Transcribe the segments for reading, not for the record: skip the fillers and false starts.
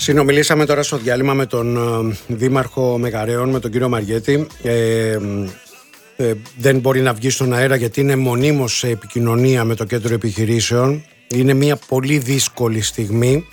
Συνομιλήσαμε τώρα στο διάλειμμα με τον Δήμαρχο Μεγαρέων, με τον κύριο Μαριέτη. Δεν μπορεί να βγει στον αέρα γιατί είναι μονίμως σε επικοινωνία με το κέντρο επιχειρήσεων. Είναι μια πολύ δύσκολη στιγμή.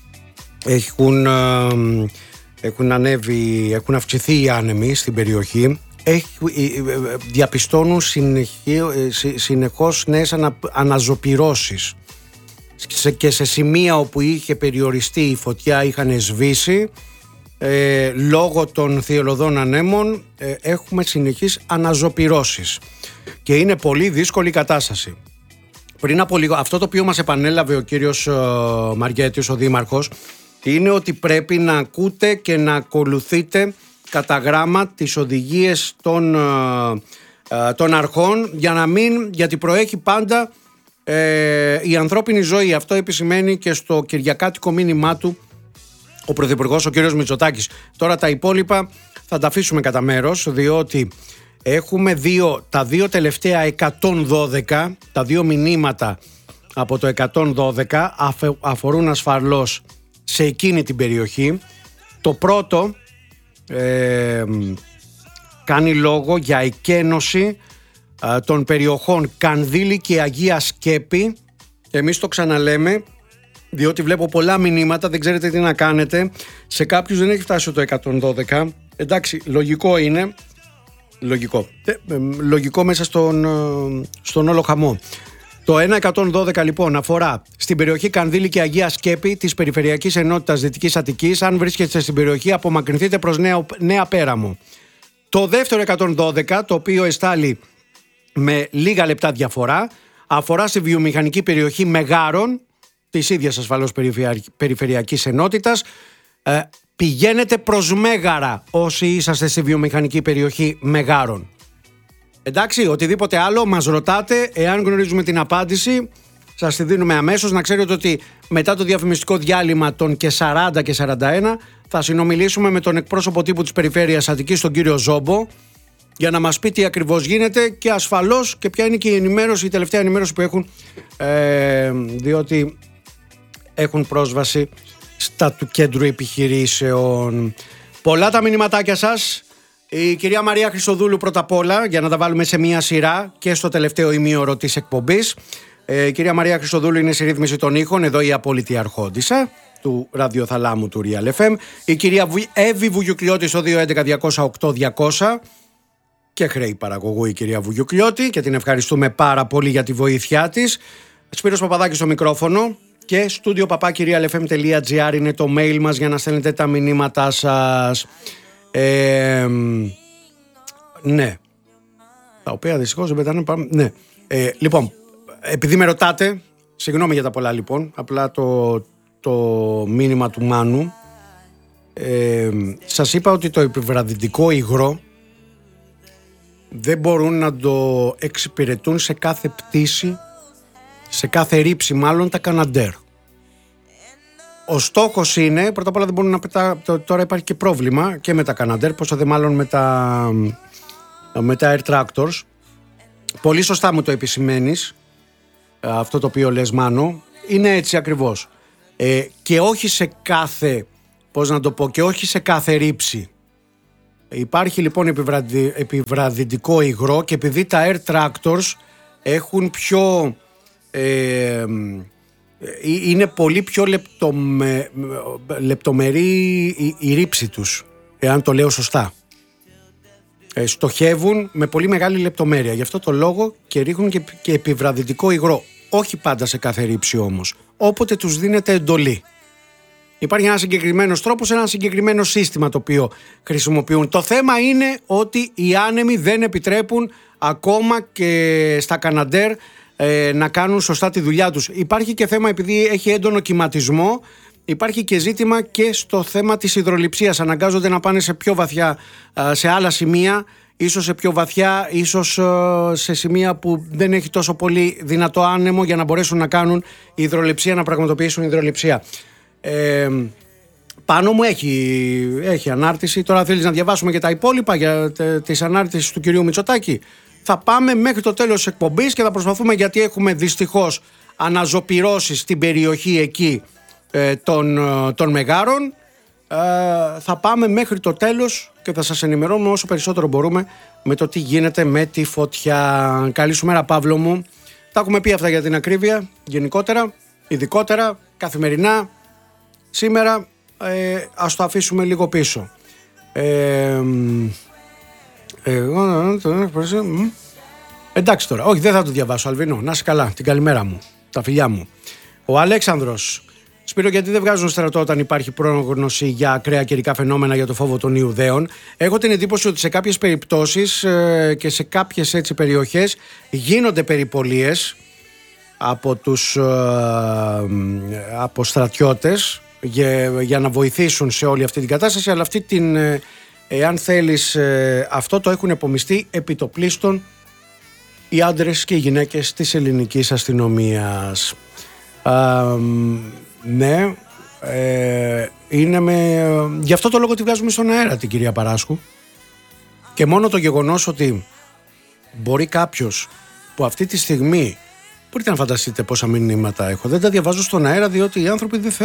Έχουν αυξηθεί οι άνεμοι στην περιοχή. Διαπιστώνουν συνεχώς νέες αναζωπυρώσεις. Και σε σημεία όπου είχε περιοριστεί η φωτιά είχαν σβήσει. Λόγω των θειολωδών ανέμων έχουμε συνεχείς αναζωπυρώσεις και είναι πολύ δύσκολη η κατάσταση. Πριν από λίγο, αυτό το οποίο μας επανέλαβε ο κύριος Μαριέτης, ο Δήμαρχος, είναι ότι πρέπει να ακούτε και να ακολουθείτε κατά γράμμα τις οδηγίες των αρχών γιατί προέχει πάντα η ανθρώπινη ζωή. Αυτό επισημαίνει και στο κυριακάτικο μήνυμά του ο Πρωθυπουργός, ο κύριος Μητσοτάκης. Τώρα τα υπόλοιπα θα τα αφήσουμε κατά μέρος, διότι έχουμε τα δύο τελευταία 112, τα δύο μηνύματα από το 112 αφορούν ασφαλώς σε εκείνη την περιοχή. Το πρώτο κάνει λόγο για εκένωση των περιοχών Κανδύλη και Αγία Σκέπη. Εμείς το ξαναλέμε διότι βλέπω πολλά μηνύματα, δεν ξέρετε τι να κάνετε. Σε κάποιους δεν έχει φτάσει το 112. Εντάξει, λογικό είναι. Λογικό μέσα στον όλο χαμό. Το 112 λοιπόν αφορά στην περιοχή Κανδύλη και Αγία Σκέπη της Περιφερειακής Ενότητας Δυτικής Αττικής. Αν βρίσκεστε στην περιοχή, απομακρυνθείτε προς Νέα Πέραμο. Το δεύτερο 112, το οποίο εστάλει με λίγα λεπτά διαφορά, αφορά στη βιομηχανική περιοχή Μεγάρων της ίδιας ασφαλώς Περιφερειακής Ενότητας. Πηγαίνετε προς Μέγαρα όσοι είσαστε στη βιομηχανική περιοχή Μεγάρων. Εντάξει, οτιδήποτε άλλο μας ρωτάτε, εάν γνωρίζουμε την απάντηση σας τη δίνουμε αμέσως. Να ξέρετε ότι μετά το διαφημιστικό διάλειμμα των και 40 και 41 θα συνομιλήσουμε με τον εκπρόσωπο τύπου της Περιφέρειας Αττικής, τον κύριο Ζόμπο, για να μας πει τι ακριβώς γίνεται και ασφαλώς και ποια είναι και η τελευταία ενημέρωση που έχουν, διότι έχουν πρόσβαση στα του κέντρου επιχειρήσεων. Πολλά τα μηνυματάκια σας. Η κυρία Μαρία Χριστοδούλου πρώτα απ' όλα, για να τα βάλουμε σε μία σειρά και στο τελευταίο ημίωρο της εκπομπής. Η κυρία Μαρία Χριστοδούλου είναι στη ρύθμιση των ήχων, εδώ η απόλυτη αρχόντισσα του ραδιοθαλάμου του Real FM. Η κυρία Εύη Βουγιουκλιώτη στο 211-208-200 και χρέη παραγωγού η κυρία Βουγιουκλιώτη και την ευχαριστούμε πάρα πολύ για τη βοήθειά της. Σπύρος Παπαδάκης στο μικρόφωνο και studio@realfm.gr είναι το mail μας για να στέλνετε τα μηνύματά σας. Ναι, τα οποία δυστυχώς δεν πετάνε πάμε. Ναι. Λοιπόν, επειδή με ρωτάτε, συγγνώμη για τα πολλά λοιπόν, απλά το μήνυμα του Μάνου, σας είπα ότι το επιβραδυτικό υγρό δεν μπορούν να το εξυπηρετούν σε κάθε πτήση, σε κάθε ρήψη μάλλον τα Καναντέρ. Ο στόχος είναι, πρώτα απ' όλα δεν μπορούν να πετά, τώρα υπάρχει και πρόβλημα και με τα Καναντέρ, πόσο δε μάλλον με τα Air Tractors. Πολύ σωστά μου το επισημαίνεις, αυτό το οποίο λες Μάνο, είναι έτσι ακριβώς. Και όχι σε κάθε, και όχι σε κάθε ρήψη. Υπάρχει λοιπόν επιβραδυτικό υγρό και επειδή τα Air Tractors έχουν πιο... είναι πολύ πιο λεπτομερή η ρήψη τους, εάν το λέω σωστά. Στοχεύουν με πολύ μεγάλη λεπτομέρεια. Γι' αυτό το λόγο και ρίχνουν και επιβραδυτικό υγρό. Όχι πάντα σε κάθε ρήψη όμως. Όποτε τους δίνεται εντολή. Υπάρχει ένας συγκεκριμένος τρόπος, ένα συγκεκριμένο σύστημα το οποίο χρησιμοποιούν. Το θέμα είναι ότι οι άνεμοι δεν επιτρέπουν ακόμα και στα Καναντέρ να κάνουν σωστά τη δουλειά τους. Υπάρχει και θέμα, επειδή έχει έντονο κυματισμό, υπάρχει και ζήτημα και στο θέμα της υδρολειψίας. Αναγκάζονται να πάνε σε πιο βαθιά, σε άλλα σημεία, ίσως σε πιο βαθιά, ίσως σε σημεία που δεν έχει τόσο πολύ δυνατό άνεμο για να μπορέσουν να κάνουν υδρολειψία, να πραγματοποιήσουν υδρολειψία. Πάνω μου έχει ανάρτηση. Τώρα θέλεις να διαβάσουμε και τα υπόλοιπα για τις ανάρτησεις του κυρίου Μητσοτάκη? Θα πάμε μέχρι το τέλος της εκπομπής και θα προσπαθούμε, γιατί έχουμε δυστυχώς αναζωπυρώσεις στην περιοχή εκεί των Μεγάρων. θα πάμε μέχρι το τέλος και θα σας ενημερώνουμε όσο περισσότερο μπορούμε με το τι γίνεται με τη φωτιά. Καλή σου μέρα, Παύλο μου. Τα έχουμε πει αυτά για την ακρίβεια, γενικότερα, ειδικότερα, καθημερινά. Σήμερα ας το αφήσουμε λίγο πίσω. Εντάξει τώρα, όχι, δεν θα το διαβάσω, Αλβίνο. Να είσαι καλά, την καλημέρα μου, τα φιλιά μου. Ο Αλέξανδρος. Σπύρο, γιατί δεν βγάζουν στρατό όταν υπάρχει πρόγνωση για ακραία καιρικά φαινόμενα για το φόβο των Ιουδαίων? Έχω την εντύπωση ότι σε κάποιες περιπτώσεις και σε κάποιες έτσι περιοχές γίνονται περιπολίες από στρατιώτες για να βοηθήσουν σε όλη αυτή την κατάσταση, αλλά αυτή την, εάν θέλεις, αυτό το έχουν επομιστεί επιτοπλίστων οι άντρες και οι γυναίκες της ελληνικής αστυνομίας. Ναι, γι' αυτό το λόγο τη βγάζουμε στον αέρα την κυρία Παράσχου, και μόνο το γεγονός ότι μπορεί κάποιος που αυτή τη στιγμή, μπορείτε να φανταστείτε πόσα μηνύματα έχω, δεν τα διαβάζω στον αέρα διότι οι άνθρωποι δεν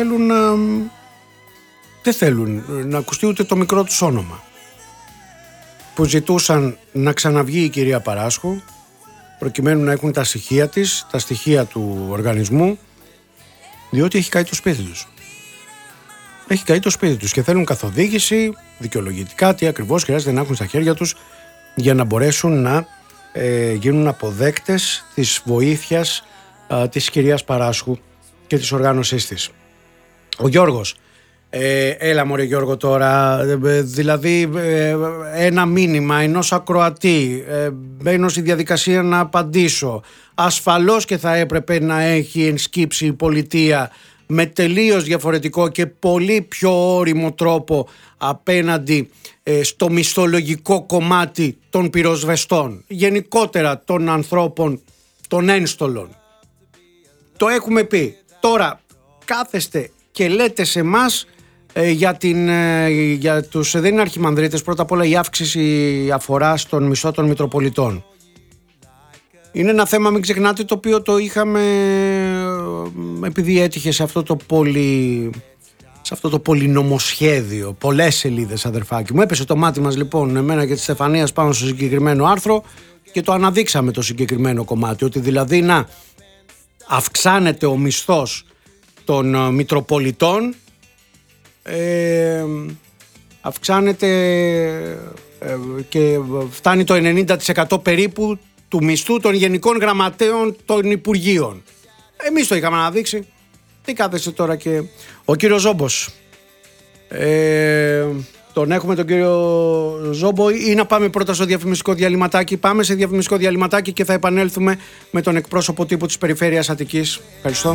θέλουν να ακουστεί ούτε το μικρό τους όνομα, που ζητούσαν να ξαναβγεί η κυρία Παράσχου προκειμένου να έχουν τα στοιχεία της, τα στοιχεία του οργανισμού, διότι έχει καεί το σπίτι τους. Έχει καεί το σπίτι τους και θέλουν καθοδήγηση δικαιολογητικά τι ακριβώς χρειάζεται να έχουν στα χέρια τους για να μπορέσουν να γίνουν αποδέκτες της βοήθειας της κυρίας Παράσχου και της οργάνωσής της. Ο Γιώργος. Έλα μωρέ Γιώργο τώρα, δηλαδή ένα μήνυμα ενός ακροατή, μπαίνω στη διαδικασία να απαντήσω. Ασφαλώς και θα έπρεπε να έχει ενσκύψει η πολιτεία με τελείως διαφορετικό και πολύ πιο ώριμο τρόπο απέναντι στο μισθολογικό κομμάτι των πυροσβεστών, γενικότερα των ανθρώπων των ένστολων. Το έχουμε πει. Τώρα κάθεστε και λέτε σε εμάς για τους δεν είναι αρχιμανδρίτες, πρώτα απ' όλα η αύξηση αφορά στον μισθό των Μητροπολιτών. Είναι ένα θέμα, μην ξεχνάτε, το οποίο το είχαμε, επειδή έτυχε σε αυτό το πολυνομοσχέδιο, πολλές σελίδες, αδερφάκι μου. Έπεσε το μάτι μας λοιπόν, εμένα και τη Στεφανίας, πάνω στο συγκεκριμένο άρθρο και το αναδείξαμε το συγκεκριμένο κομμάτι, ότι δηλαδή να αυξάνεται ο μισθός των Μητροπολιτών, αυξάνεται και φτάνει το 90% περίπου του μισθού των γενικών γραμματέων των Υπουργείων. Εμείς το είχαμε αναδείξει. Τι κάθεσε τώρα και ο κύριος Ζόμπος. Τον έχουμε τον κύριο Ζόμπο, ή να πάμε πρώτα στο διαφημιστικό διαλυματάκι? Πάμε σε διαφημιστικό διαλυματάκι και θα επανέλθουμε με τον εκπρόσωπο τύπου της Περιφέρειας Αττικής. Ευχαριστώ.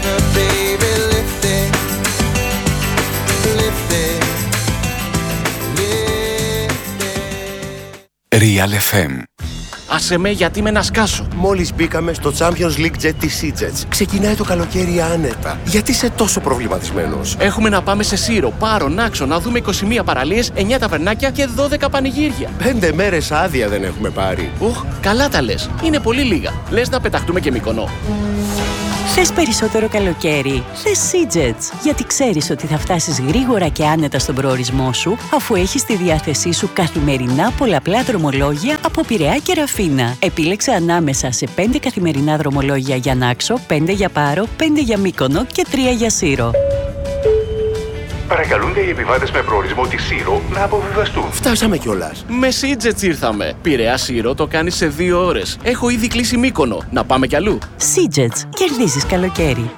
Real FM. Άσε με, γιατί με να σκάσω. Μόλις μπήκαμε στο Champions League Jet της SeaJets. Ξεκινάει το καλοκαίρι άνετα. Γιατί είσαι τόσο προβληματισμένος? Έχουμε να πάμε σε Σύρο, Πάρο, Νάξο, να δούμε 21 παραλίες, 9 ταβερνάκια και 12 πανηγύρια. 5 μέρες άδεια δεν έχουμε πάρει. Καλά τα λες. Είναι πολύ λίγα. Λες να πεταχτούμε και Μύκονο? Θες περισσότερο καλοκαίρι? Θες SeaJets, γιατί ξέρεις ότι θα φτάσεις γρήγορα και άνετα στον προορισμό σου, αφού έχεις στη διάθεσή σου καθημερινά πολλαπλά δρομολόγια από Πειραιά και Ραφίνα. Επίλεξε ανάμεσα σε 5 καθημερινά δρομολόγια για Νάξο, 5 για Πάρο, 5 για Μύκονο και 3 για Σύρο. Παρακαλούνται οι επιβάτες με προορισμό τη Σύρο να αποβιβαστούν. Φτάσαμε κιόλας. Με SeaJets ήρθαμε. Πειραιά Σύρο το κάνεις σε 2 ώρες. Έχω ήδη κλείσει Μύκονο. Να πάμε κι αλλού? SeaJets. Κερδίζεις καλοκαίρι.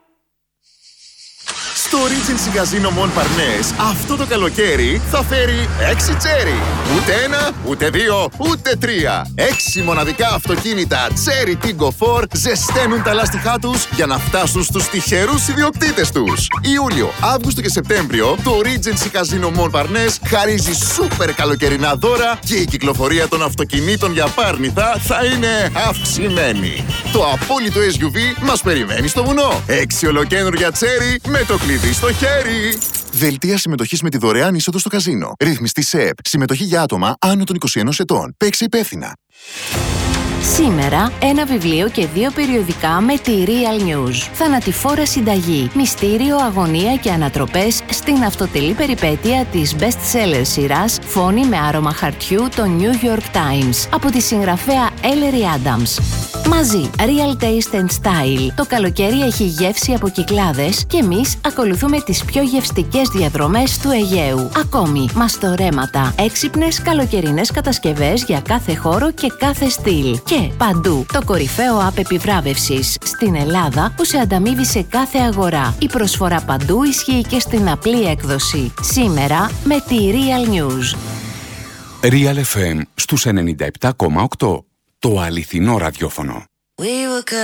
Στο Regency Casino Mon Parnes αυτό το καλοκαίρι θα φέρει 6 τσέρι. Ούτε 1, ούτε 2, ούτε 3. 6 μοναδικά αυτοκίνητα Cherry Tiggo 4 ζεσταίνουν τα λάστιχά τους για να φτάσουν στους τυχερούς ιδιοκτήτες τους. Ιούλιο, Αύγουστο και Σεπτέμβριο το Regency Casino Mon Parnes χαρίζει σούπερ καλοκαιρινά δώρα και η κυκλοφορία των αυτοκινήτων για Πάρνηθα θα είναι αυξημένη. Το απόλυτο SUV μας περιμένει στο βουνό. 6 ολοκαίνουργια Cherry με το κλειδί στο χέρι. Δελτία συμμετοχής με τη δωρεάν είσοδο στο καζίνο. Ρύθμιστη ΣΕΠ. Συμμετοχή για άτομα άνω των 21 ετών. Παίξε υπεύθυνα. Σήμερα, ένα βιβλίο και 2 περιοδικά με τη Real News. Θανατηφόρα συνταγή, μυστήριο, αγωνία και ανατροπές στην αυτοτελή περιπέτεια της best-seller σειράς Φόνη με άρωμα χαρτιού, το New York Times, από τη συγγραφέα Ellery Adams. Μαζί, Real Taste and Style. Το καλοκαίρι έχει γεύση από Κυκλάδες και εμείς ακολουθούμε τις πιο γευστικές διαδρομές του Αιγαίου. Ακόμη, μαστορέματα, έξυπνες καλοκαιρινές κατασκευές για κάθε χώρο και κάθε στυλ. Και παντού, το κορυφαίο app επιβράβευσης στην Ελλάδα που σε ανταμείβει σε κάθε αγορά. Η προσφορά παντού ισχύει και στην απλή έκδοση. Σήμερα με τη Real News. Real FM στους 97,8. Το αληθινό ραδιόφωνο.